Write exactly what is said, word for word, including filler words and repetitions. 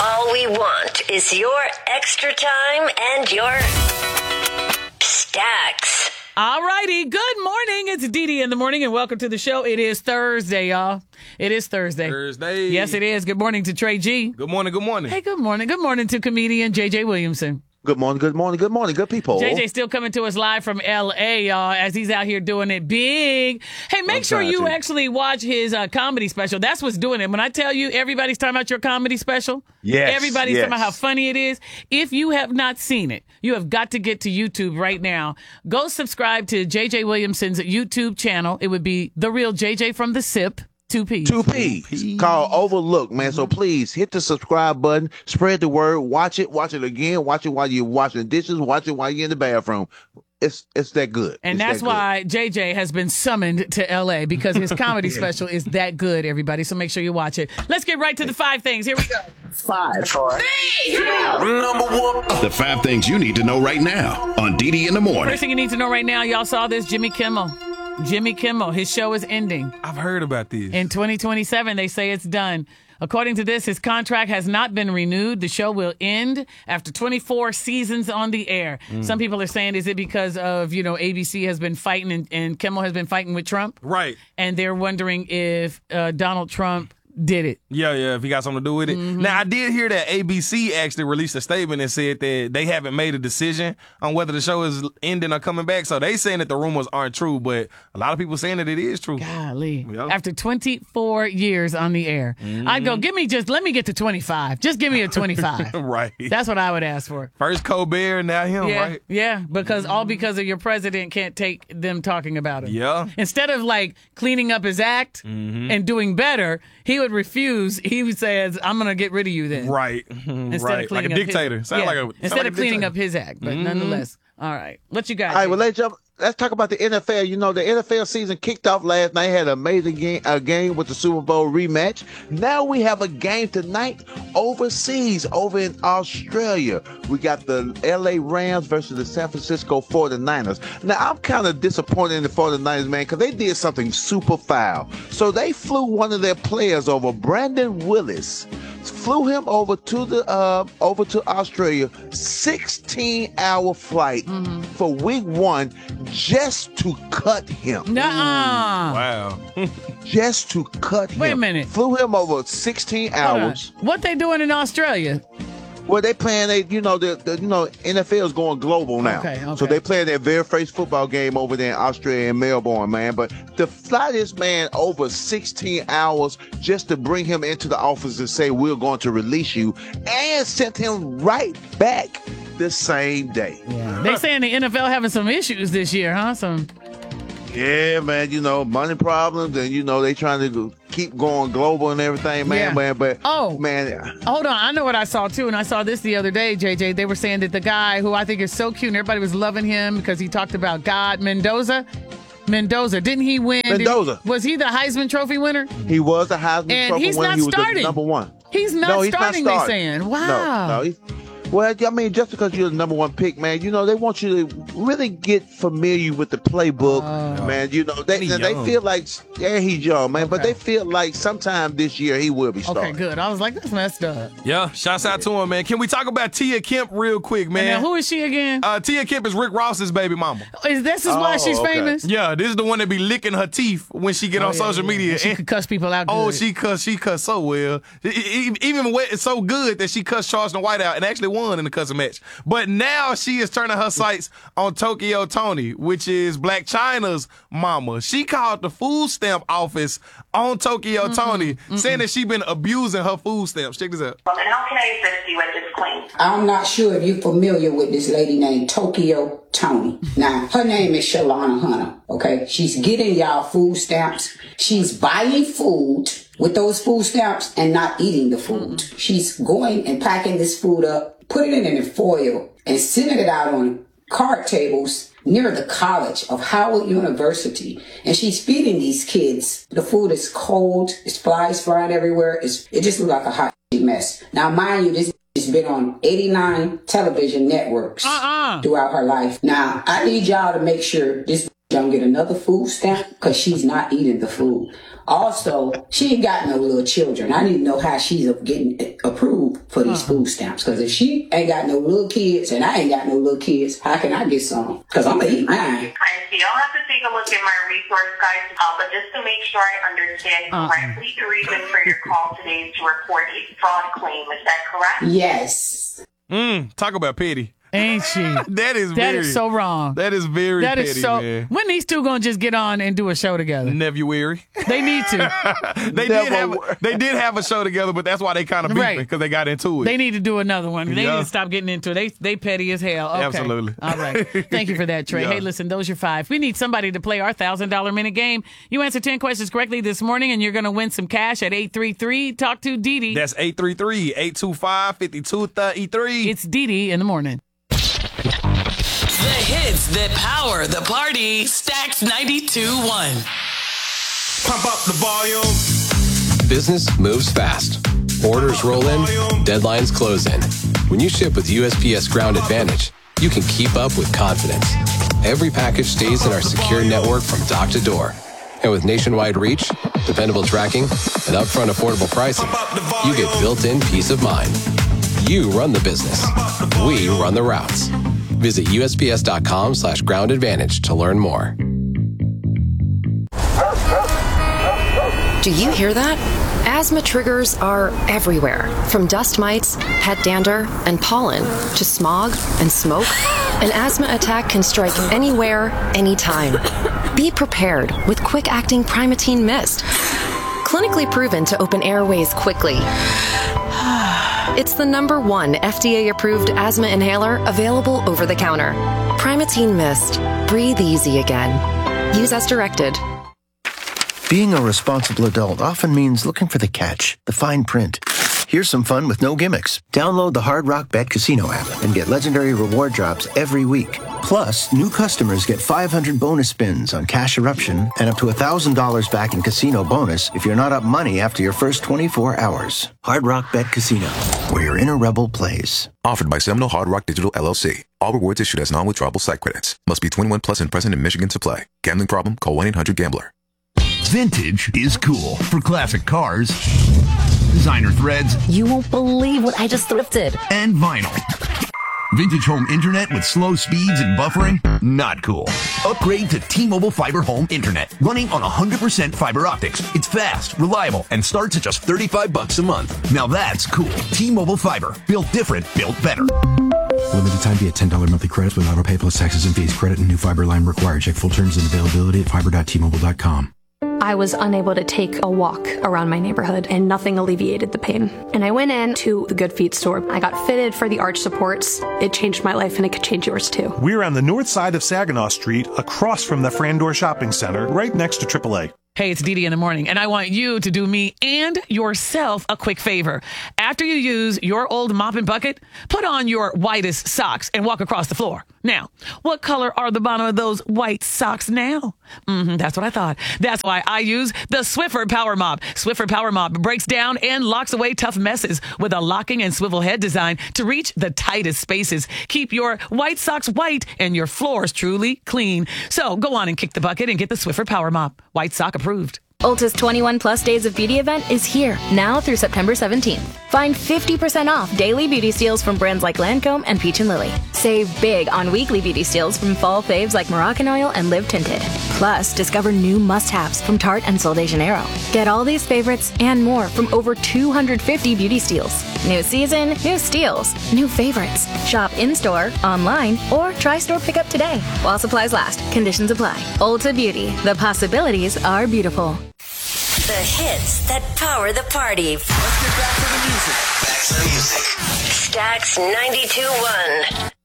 All we want is your extra time and your stacks. All righty. Good morning. It's Dee Dee in the morning, and welcome to the show. It is Thursday, y'all. It is Thursday. Thursday. Yes, it is. Good morning to Trey G. Good morning. Good morning. Hey, good morning. Good morning to comedian J J Williamson. Good morning, good morning, good morning, good people. J J still coming to us live from L A, y'all, as he's out here doing it big. Hey, make I'm sure you to. actually watch his uh, comedy special. That's what's doing it. When I tell you everybody's talking about your comedy special, yes, everybody's yes. talking about how funny it is. If you have not seen it, you have got to get to YouTube right now. Go subscribe to J J Williamson's YouTube channel. It would be The Real J J from the Sip. Two P's. Two P's. Called Overlook, man. So please hit the subscribe button, spread the word, watch it, watch it again, watch it while you're washing the dishes, watch it while you're in the bathroom. It's it's that good. And it's that's that why good. J J has been summoned to L A because his comedy special is that good, everybody. So make sure you watch it. Let's get right to the five things. Here we go. Five, four, three, two, Number one. The five things you need to know right now on Dee Dee in the morning. First thing you need to know right now, y'all saw this, Jimmy Kimmel. Jimmy Kimmel, his show is ending. I've heard about this. In twenty twenty-seven, they say it's done. According to this, his contract has not been renewed. The show will end after twenty-four seasons on the air. Mm. Some people are saying, is it because of, you know, A B C has been fighting and, and Kimmel has been fighting with Trump? Right. And they're wondering if uh, Donald Trump did it. Yeah, yeah, if he got something to do with it. Mm-hmm. Now, I did hear that A B C actually released a statement and said that they haven't made a decision on whether the show is ending or coming back. So they saying that the rumors aren't true, but a lot of people saying that it is true. Golly. Yep. After twenty-four years on the air, mm-hmm. I'd go, give me just, let me get to twenty-five. Just give me a twenty-five. Right. That's what I would ask for. First Colbert, now him, yeah, right? Yeah, because all because of your president can't take them talking about him. Yeah. Instead of like cleaning up his act mm-hmm. and doing better, he would refuse. He says, I'm going to get rid of you then. Right. Instead right. of cleaning like a up dictator. His, sound yeah. like a, Instead like of a cleaning dictator. up his act, but mm-hmm. nonetheless. All right. What you got? All right, well, let's jump. Let's talk about the N F L. You know, the N F L season kicked off last night. Had an amazing game, a game with the Super Bowl rematch. Now we have a game tonight overseas, over in Australia. We got the L A Rams versus the San Francisco forty-niners. Now, I'm kind of disappointed in the forty-niners, man, because they did something super foul. So they flew one of their players over, Brandon Willis, flew him over to the uh, over to Australia, sixteen hour flight mm-hmm. for week one, just to cut him. Nuh-uh. Wow. Just to cut him. Wait a minute. Flew him over sixteen hours. What they doing in Australia? Well, they playing they, you know, the, the you know N F L is going global now. Okay, okay. So they playing their very first football game over there in Australia in Melbourne, man. But to fly this man over sixteen hours just to bring him into the office and say we're going to release you, and sent him right back the same day. Yeah. They saying the N F L having some issues this year, huh? Some. Yeah, man, you know, money problems, and, you know, they trying to keep going global and everything, man, Yeah. man, but, Oh. man. Hold on. I know what I saw, too, and I saw this the other day, J J. They were saying that the guy who I think is so cute, and everybody was loving him because he talked about God, Mendoza. Mendoza. Didn't he win? Mendoza. Did, was he the Heisman Trophy winner? He was a Heisman And Trophy he's winner. not He was starting. the number one. He's not no, he's starting, not they starting. saying. Wow. No, no. He, well, I mean, just because you're the number one pick, man, you know, they want you to really get familiar with the playbook, Oh. man. You know, they He's they young. feel like, yeah, he's young, man, but Okay. they feel like sometime this year he will be starting. Okay, good. I was like, that's messed up. Yeah, shouts out to him, man. Can we talk about Tia Kemp real quick, And man? now, who is she again? Uh, Tia Kemp is Rick Ross's baby mama. Is this is why Oh, she's okay. famous? Yeah, this is the one that be licking her teeth when she get Oh, on yeah, social yeah. media. And she And- could cuss people out. Oh, good. she cuss, she cuss so well. E- e- Even when it's so good that she cussed Charleston White out and actually won in the cussing match. But now she is turning her sights on Tokyo Tony, which is Black China's mama. She called the food stamp office on Tokyo Mm-mm, Tony, mm-mm. saying that she been abusing her food stamps. Check this out. And how can I assist you with this claim? I'm not sure if you're familiar with this lady named Tokyo Tony. Now, her name is Shalana Hunter, okay? She's getting y'all food stamps. She's buying food with those food stamps and not eating the food. She's going and packing this food up, putting it in a foil, and sending it out on card tables near the college of Howard University. And she's feeding these kids. The food is cold. It's flies flying everywhere. It's, it just looks like a hot mess. Now, mind you, this has been on eighty-nine television networks uh-uh. throughout her life. Now, I need y'all to make sure this don't get another food stamp because she's not eating the food. Also, she ain't got no little children. I need to know how she's getting approved for these food stamps. Because if she ain't got no little kids and I ain't got no little kids, how can I get some? Because I'm going to eat mine. I see. I'll have to take a look at my resource guide, uh, but just to make sure I understand Uh-uh. correctly, the reason for your call today is to report a fraud claim. Is that correct? Yes. Mm, talk about petty. Ain't she? That is That very, is so wrong. That is very That petty, is so. man. When these two gonna just get on and do a show together? Nephew weary. They need to. they Never did have wor- they did have a show together, but that's why they kind of beefing Right. because they got into it. They need to do another one. They Yeah. need to stop getting into it. They they petty as hell. Okay. Absolutely. All right. Thank you for that, Trey. Yeah. Hey, listen, those are five. We need somebody to play our thousand dollar minute game. You answer ten questions correctly this morning, and you're gonna win some cash at eight three three. Talk to Dee Dee. That's eight three three, eight two five, five two three three. It's Dee Dee in the morning. The hits that power the party. Stacks ninety-two point one. Pump up the volume. Business moves fast. Orders roll in, deadlines close in. When you ship with U S P S Ground Advantage, you can keep up with confidence. Every package stays in our secure network from dock to door. And with nationwide reach, dependable tracking, and upfront affordable pricing, you get built-in peace of mind. You run the business. We run the routes. Visit USPS.com slash ground advantage to learn more. Do you hear that? Asthma triggers are everywhere, from dust mites, pet dander, and pollen, to smog and smoke. An asthma attack can strike anywhere, anytime. Be prepared with quick-acting Primatene Mist. Clinically proven to open airways quickly. It's the number one F D A-approved asthma inhaler available over the counter. Primatene Mist. Breathe easy again. Use as directed. Being a responsible adult often means looking for the catch, the fine print. Here's some fun with no gimmicks. Download the Hard Rock Bet Casino app and get legendary reward drops every week. Plus, new customers get five hundred bonus spins on Cash Eruption and up to one thousand dollars back in casino bonus if you're not up money after your first twenty-four hours. Hard Rock Bet Casino, where your inner rebel plays. Offered by Seminole Hard Rock Digital L L C. All rewards issued as non-withdrawable site credits. Must be twenty-one plus and present in Michigan to play. Gambling problem? Call one eight hundred gambler. Vintage is cool for classic cars, designer threads. You won't believe what I just thrifted. And vinyl. Vintage home internet with slow speeds and buffering? Not cool. Upgrade to T-Mobile Fiber Home Internet, running on one hundred percent fiber optics. It's fast, reliable, and starts at just thirty-five bucks a month. Now that's cool. T-Mobile Fiber. Built different, built better. Limited time via ten dollars monthly credits with auto pay plus taxes and fees. Credit and new fiber line required. Check full terms and availability at fiber dot t mobile dot com. I was unable to take a walk around my neighborhood, and nothing alleviated the pain. And I went in to the Good Feet store. I got fitted for the arch supports. It changed my life, and it could change yours too. We're on the north side of Saginaw Street, across from the Frandor Shopping Center, right next to triple A. Hey, it's Dee Dee in the morning, and I want you to do me and yourself a quick favor. After you use your old mop and bucket, put on your whitest socks and walk across the floor. Now, what color are the bottom of those white socks now? Mm-hmm, that's what I thought. That's why I use the Swiffer Power Mop. Swiffer Power Mop breaks down and locks away tough messes with a locking and swivel head design to reach the tightest spaces. Keep your white socks white and your floors truly clean. So go on and kick the bucket and get the Swiffer Power Mop. White sock approved. Ulta's twenty-one plus Days of Beauty event is here, now through September seventeenth. Find fifty percent off daily beauty steals from brands like Lancome and Peach and Lily. Save big on weekly beauty steals from fall faves like Moroccan and Live Tinted. Plus, discover new must-haves from Tarte and Sol de Janeiro. Get all these favorites and more from over two hundred fifty beauty steals. New season, new steals, new favorites. Shop in-store, online, or try store pickup today. While supplies last, conditions apply. Ulta Beauty, the possibilities are beautiful. The hits that power the party. Let's get back to the music. Back to the music. Stacks ninety-two point one.